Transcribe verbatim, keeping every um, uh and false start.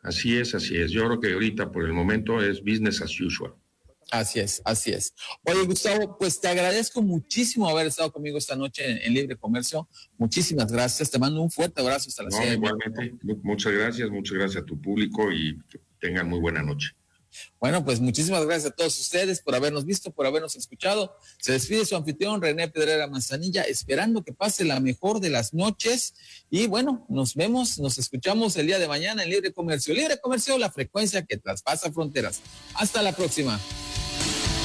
Así es, así es. Yo creo que ahorita por el momento es business as usual. Así es, así es. Oye, Gustavo, pues te agradezco muchísimo haber estado conmigo esta noche en, en Libre Comercio. Muchísimas gracias. Te mando un fuerte abrazo hasta la No, Ciudad de igualmente, México. muchas gracias, muchas gracias a tu público y que tengan muy buena noche. Bueno, pues muchísimas gracias a todos ustedes por habernos visto, por habernos escuchado. Se despide su anfitrión René Pedrera Manzanilla, esperando que pase la mejor de las noches. Y bueno, nos vemos, nos escuchamos el día de mañana en Libre Comercio. Libre Comercio, la frecuencia que traspasa fronteras. Hasta la próxima.